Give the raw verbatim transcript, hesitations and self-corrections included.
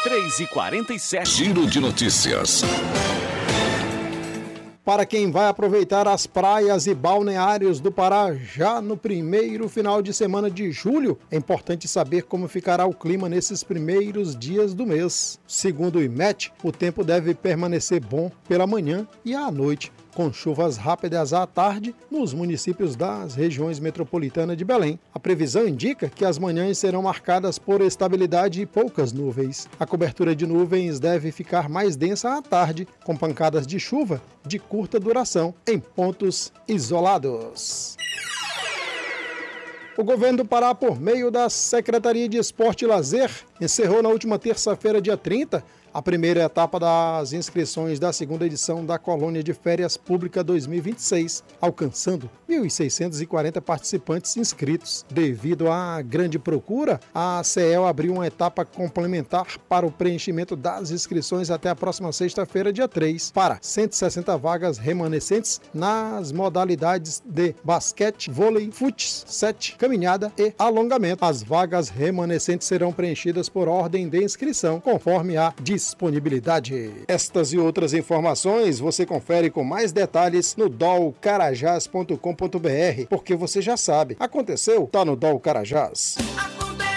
três e quarenta e sete. Giro de notícias. Para quem vai aproveitar as praias e balneários do Pará já no primeiro final de semana de julho, é importante saber como ficará o clima nesses primeiros dias do mês. Segundo o IMET, o tempo deve permanecer bom pela manhã e à noite, com chuvas rápidas à tarde nos municípios das regiões metropolitanas de Belém. A previsão indica que as manhãs serão marcadas por estabilidade e poucas nuvens. A cobertura de nuvens deve ficar mais densa à tarde, com pancadas de chuva de curta duração em pontos isolados. O governo do Pará, por meio da Secretaria de Esporte e Lazer, encerrou na última terça-feira, dia trinta, a primeira etapa das inscrições da segunda edição da Colônia de Férias Pública dois mil e vinte e seis, alcançando mil seiscentos e quarenta participantes inscritos. Devido à grande procura, a C E L abriu uma etapa complementar para o preenchimento das inscrições até a próxima sexta-feira, dia três, para cento e sessenta vagas remanescentes nas modalidades de basquete, vôlei, futsal, sete, caminhada e alongamento. As vagas remanescentes serão preenchidas por ordem de inscrição, conforme a disponibilidade. Estas e outras informações você confere com mais detalhes no dol carajás ponto com ponto br, porque você já sabe, aconteceu, tá no Dol Carajás.